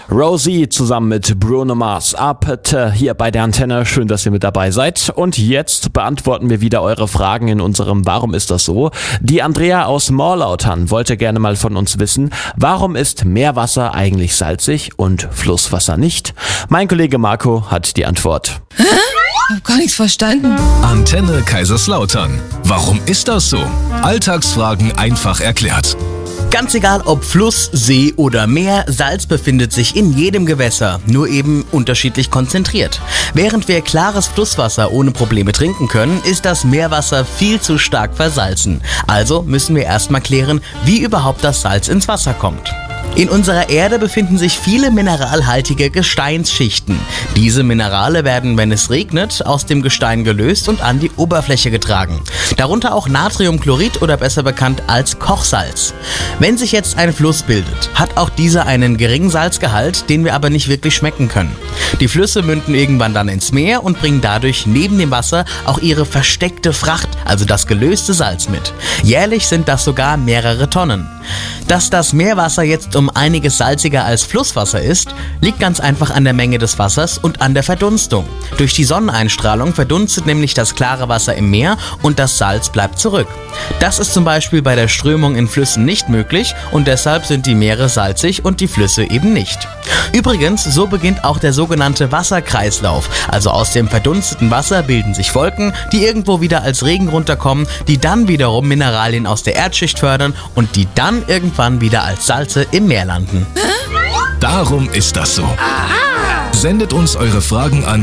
Rosie zusammen mit Bruno Mars, Apete hier bei der Antenne. Schön, dass ihr mit dabei seid. Und jetzt beantworten wir wieder eure Fragen in unserem Warum ist das so? Die Andrea aus Morlautern wollte gerne mal von uns wissen, warum ist Meerwasser eigentlich salzig und Flusswasser nicht? Mein Kollege Marco hat die Antwort. Ich hab gar nichts verstanden. Antenne Kaiserslautern. Warum ist das so? Alltagsfragen einfach erklärt. Ganz egal ob Fluss, See oder Meer, Salz befindet sich in jedem Gewässer, nur eben unterschiedlich konzentriert. Während wir klares Flusswasser ohne Probleme trinken können, ist das Meerwasser viel zu stark versalzen. Also müssen wir erstmal klären, wie überhaupt das Salz ins Wasser kommt. In unserer Erde befinden sich viele mineralhaltige Gesteinsschichten. Diese Minerale werden, wenn es regnet, aus dem Gestein gelöst und an die Oberfläche getragen. Darunter auch Natriumchlorid oder besser bekannt als Kochsalz. Wenn sich jetzt ein Fluss bildet, hat auch dieser einen geringen Salzgehalt, den wir aber nicht wirklich schmecken können. Die Flüsse münden irgendwann dann ins Meer und bringen dadurch neben dem Wasser auch ihre versteckte Fracht, also das gelöste Salz mit. Jährlich sind das sogar mehrere Tonnen. Dass das Meerwasser jetzt um einiges salziger als Flusswasser ist, liegt ganz einfach an der Menge des Wassers und an der Verdunstung. Durch die Sonneneinstrahlung verdunstet nämlich das klare Wasser im Meer und das Salz bleibt zurück. Das ist zum Beispiel bei der Strömung in Flüssen nicht möglich und deshalb sind die Meere salzig und die Flüsse eben nicht. Übrigens, so beginnt auch der sogenannte Wasserkreislauf. Also aus dem verdunsteten Wasser bilden sich Wolken, die irgendwo wieder als Regen runterkommen, die dann wiederum Mineralien aus der Erdschicht fördern und die dann irgendwann wieder als Salze im Meer landen. Darum ist das so. Sendet uns eure Fragen an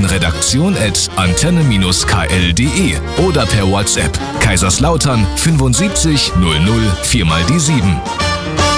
redaktion@antenne-kl.de oder per WhatsApp Kaiserslautern 75 00 4 mal die 7.